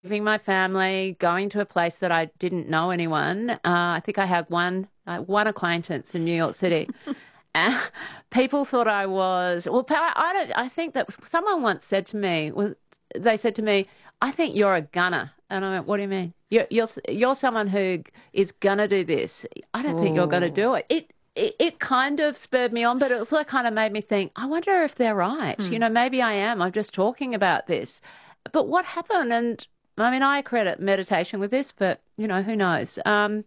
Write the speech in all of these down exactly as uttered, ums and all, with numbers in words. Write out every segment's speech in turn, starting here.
Leaving my family, going to a place that I didn't know anyone. Uh, I think I had one uh, one acquaintance in New York City. And people thought I was well. I, I don't. I think that someone once said to me was they said to me, "I think you're a gunner," and I went, "What do you mean? You're you're you're someone who is gonna do this. I don't think you're gonna Oh. do it." It it, it kind of spurred me on, but it also kind of made me think, I wonder if they're right. You Hmm. know, maybe I am. I'm just talking about this. But what happened? And I mean, I credit meditation with this, but, you know, who knows? Um,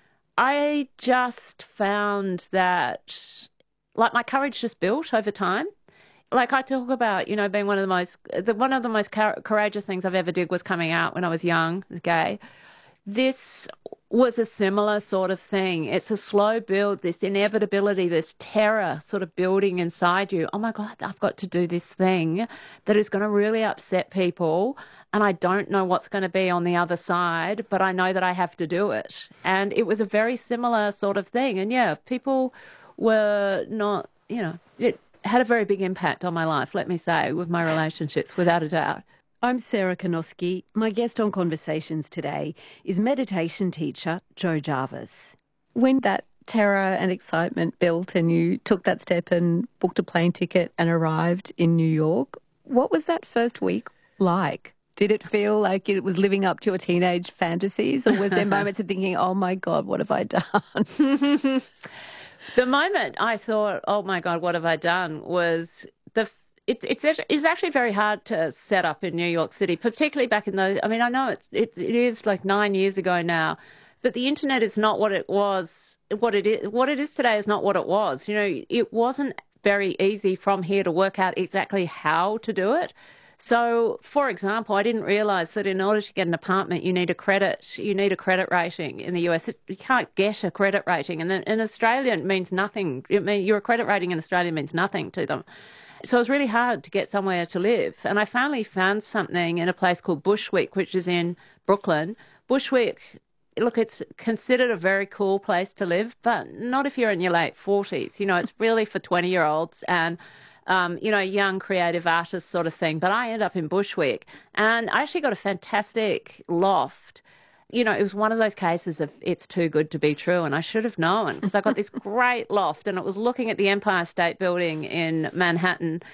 I just found that, like, my courage just built over time. Like I talk about, you know, being one of the most, the, one of the most courageous things I've ever did was coming out when I was young, as gay. This was a similar sort of thing. It's a slow build, this inevitability, this terror sort of building inside you. Oh my God, I've got to do this thing that is going to really upset people. And I don't know what's going to be on the other side, but I know that I have to do it. And it was a very similar sort of thing. And yeah, people were not, you know, it had a very big impact on my life, let me say, with my relationships, without a doubt. I'm Sarah Konoski. My guest on Conversations today is meditation teacher Jo Jarvis. When that terror and excitement built and you took that step and booked a plane ticket and arrived in New York, what was that first week like? Did it feel like it was living up to your teenage fantasies, or was there moments of thinking, oh my God, what have I done? The moment I thought, oh my God, what have I done, was the it's it's it's actually very hard to set up in New York City, particularly back in those. I mean, I know it's it's it is like nine years ago now, but the internet is not what it was. What it is what it is today is not what it was. You know, it wasn't very easy from here to work out exactly how to do it. So, for example, I didn't realize that in order to get an apartment, you need a credit, you need a credit rating in the U S. You can't get a credit rating. And then in Australia, it means nothing. It mean, your credit rating in Australia means nothing to them. So it was really hard to get somewhere to live. And I finally found something in a place called Bushwick, which is in Brooklyn. Bushwick, look, it's considered a very cool place to live, but not if you're in your late forties. You know, it's really for twenty-year-olds and Um, you know, young creative artist sort of thing. But I ended up in Bushwick and I actually got a fantastic loft. You know, it was one of those cases of it's too good to be true. And I should have known because I got this great loft and it was looking at the Empire State Building in Manhattan.